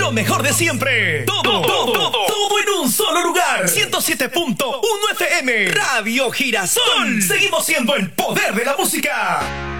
Lo mejor de siempre. Todo en un solo lugar. 107.1 FM. Radio Girasol. Seguimos siendo el poder de la música.